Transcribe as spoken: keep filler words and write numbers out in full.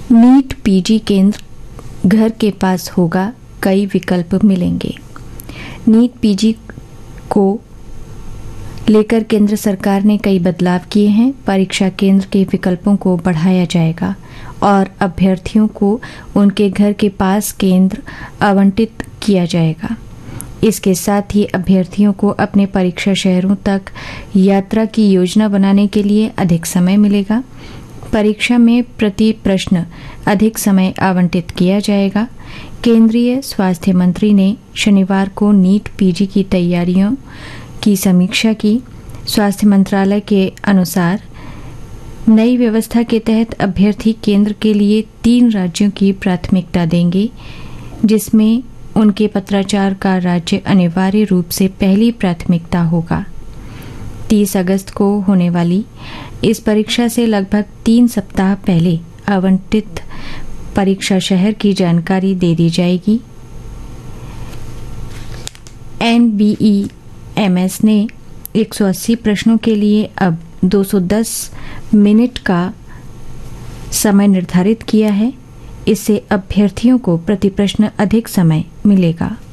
NEET PG केंद्र घर के पास होगा, कई विकल्प मिलेंगे। नीट पीजी को लेकर केंद्र सरकार ने कई बदलाव किए हैं। परीक्षा केंद्र के विकल्पों को बढ़ाया जाएगा और अभ्यर्थियों को उनके घर के पास केंद्र आवंटित किया जाएगा। इसके साथ ही अभ्यर्थियों को अपने परीक्षा शहरों तक यात्रा की योजना बनाने के लिए अधिक समय मिलेगा। परीक्षा में प्रति प्रश्न अधिक समय आवंटित किया जाएगा। केंद्रीय स्वास्थ्य मंत्री ने शनिवार को नीट पीजी की तैयारियों की समीक्षा की। स्वास्थ्य मंत्रालय के अनुसार नई व्यवस्था के तहत अभ्यर्थी केंद्र के लिए तीन राज्यों की प्राथमिकता देंगे, जिसमें उनके पत्राचार का राज्य अनिवार्य रूप से पहली प्राथमिकता होगा। तीस अगस्त को होने वाली इस परीक्षा से लगभग तीन सप्ताह पहले आवंटित परीक्षा शहर की जानकारी दे दी जाएगी। एनबीईएमएस ने एक सौ अस्सी प्रश्नों के लिए अब दो सौ दस मिनट का समय निर्धारित किया है। इससे अभ्यर्थियों को प्रति प्रश्न अधिक समय मिलेगा।